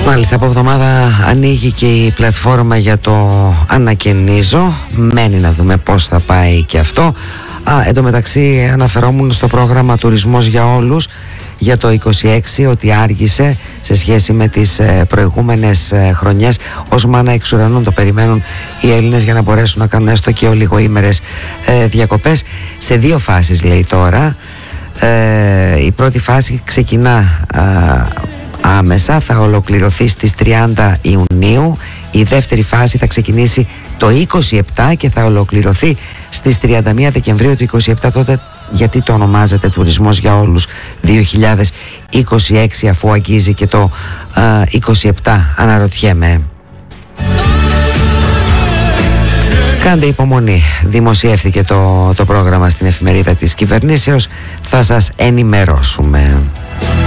Μάλιστα, από εβδομάδα ανοίγει και η πλατφόρμα για το Ανακαινίζω. Μένει να δούμε πώς θα πάει και αυτό. Εν τω μεταξύ αναφερόμουν στο πρόγραμμα Τουρισμός για Όλους για το 26 ότι άργησε σε σχέση με τις προηγούμενες χρονιές. Ως μάνα εξ ουρανού το περιμένουν οι Έλληνες για να μπορέσουν να κάνουν έστω και ολιγοήμερες διακοπές. Σε δύο φάσεις λέει τώρα. Η πρώτη φάση ξεκινά άμεσα, θα ολοκληρωθεί στις 30 Ιουνίου. Η δεύτερη φάση θα ξεκινήσει το 27 και θα ολοκληρωθεί στις 31 Δεκεμβρίου του 27. Τότε γιατί το ονομάζεται Τουρισμός για Όλους 2026 αφού αγγίζει και το 27, αναρωτιέμαι. Κάντε υπομονή, δημοσιεύθηκε το πρόγραμμα στην εφημερίδα της κυβερνήσεως, θα σας ενημερώσουμε.